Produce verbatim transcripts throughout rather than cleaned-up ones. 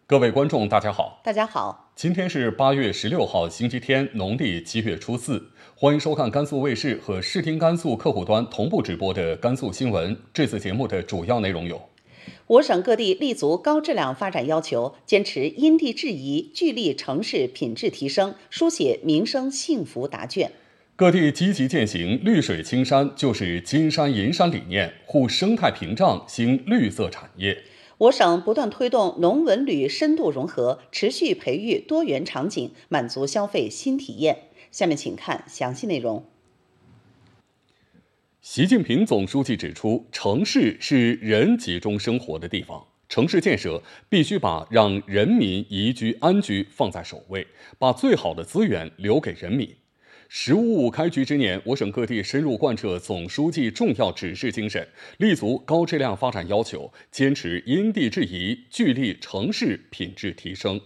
各位观众，大家好。 大家好， 今天是八月十六号，星期天，农历七月初四。欢迎收看甘肃卫视和视听甘肃客户端同步直播的甘肃新闻。这次节目的主要内容有： 我省各地立足高质量发展要求，坚持因地制宜，聚力城市品质提升，书写民生幸福答卷。 各地积极践行绿水青山就是金山银山理念，护生态屏障，兴绿色产业。 我省不断推动农文旅深度融合，持续培育多元场景，满足消费新体验。下面请看详细内容。 习近平总书记指出，城市是人集中生活的地方，城市建设必须把让人民宜居安居放在首位，把最好的资源留给人民。十五五开局之年，我省各地深入贯彻总书记重要指示精神，立足高质量发展要求，坚持因地制宜，聚力城市品质提升。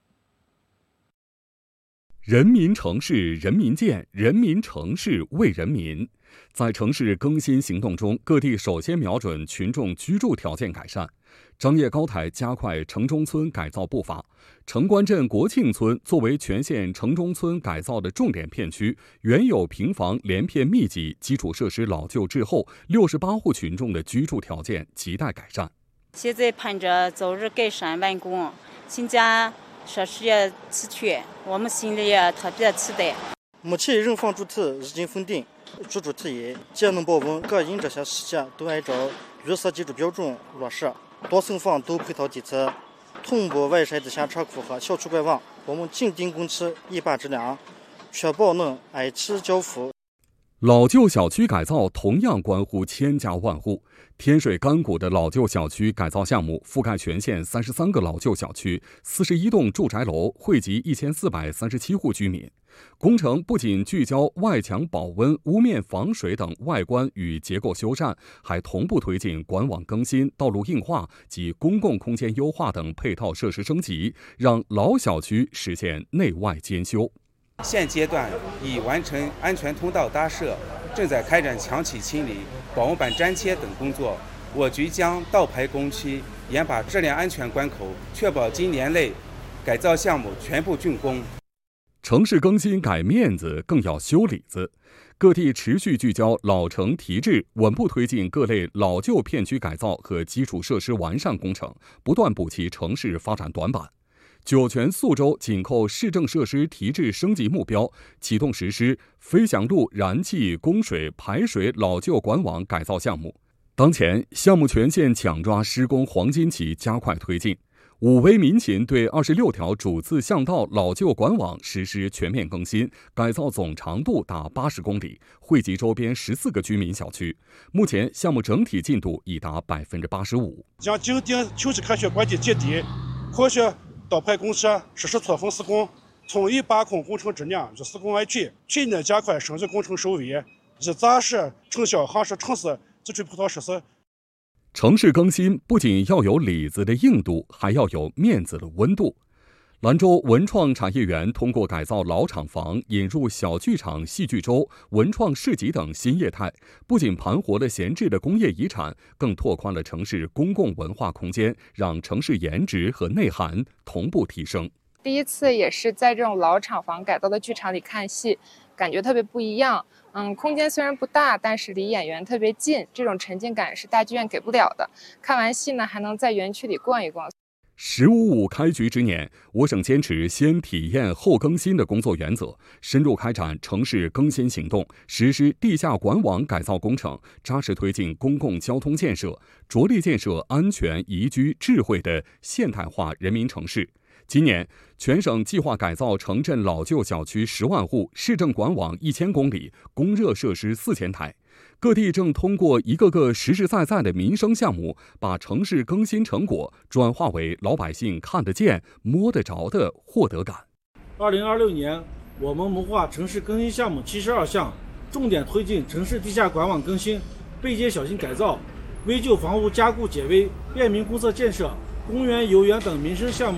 人民城市人民建，人民城市为人民。在城市更新行动中，各地首先瞄准群众居住条件改善。张掖高台加快城中村改造步伐。城关镇国庆村作为全县城中村改造的重点片区，原有平房连片密集、基础设施老旧滞后，六十八户群众的居住条件亟待改善。 现在盼着早日改善完工，新建设施也齐全，我们心里也特别期待。 目前人房主体已经封顶，居住体验、节能保温、隔音这些细节都按照绿色建筑标准落实，多层房都配套检测，同步完善地下车库和小区管网。我们紧盯工期，一把质量，确保能按期交付。 老旧小区改造同样关乎千家万户。天水干谷的老旧小区改造项目覆盖全县三十三个老旧小区、四十一栋住宅楼，惠及一千四百三十七户居民。工程不仅聚焦外墙保温、屋面防水等外观与结构修缮，还同步推进管网更新、道路硬化及公共空间优化等配套设施升级，让老小区实现内外兼修。 现阶段已完成安全通道搭设，正在开展墙体清理、保温板粘贴等工作。我局将倒排工期，严把质量安全关口，确保今年内改造项目全部竣工。 城市更新改面子，更要修里子。各地持续聚焦老城提质，稳步推进各类老旧片区改造和基础设施完善工程，不断补齐城市发展短板。酒泉宿州紧扣市政设施提质升级目标，启动实施飞翔路燃气、供水、排水老旧管网改造项目。当前，项目全线抢抓施工黄金期，加快推进。武威民勤对二十六条主次巷道老旧管网实施全面更新，改造总长度达八十公里，惠及周边十四个居民小区。目前项目整体进度已达百分之八十五。 将紧盯秋季科学关键节点，科学倒排工期，实施错峰施工，从易把控工程质量与施工安全，全面加快升级工程收尾，以扎实成效夯实城市基础配套设施。 城市更新不仅要有里子的硬度，还要有面子的温度。兰州文创产业园通过改造老厂房，引入小剧场、戏剧周、文创市集等新业态，不仅盘活了闲置的工业遗产，更拓宽了城市公共文化空间，让城市颜值和内涵同步提升。 第一次也是在这种老厂房改造的剧场里看戏，感觉特别不一样。嗯，空间虽然不大，但是离演员特别近，这种沉浸感是大剧院给不了的。看完戏呢，还能在园区里逛一逛。 十五五开局之年，我省坚持先体验后更新的工作原则，深入开展城市更新行动，实施地下管网改造工程，扎实推进公共交通建设，着力建设安全、宜居、智慧的现代化人民城市。今年，全省计划改造城镇老旧小区十万户，市政管网一千公里，供热设施四千台。各地正通过一个个实实在在的民生项目，把城市更新成果转化为老百姓看得见、摸得着的获得感。 二零二六年，我们谋划城市更新项目七十二项，重点推进城市地下管网更新、背街小型改造、危旧房屋加固解危、便民公厕建设、公园、游园等民生项目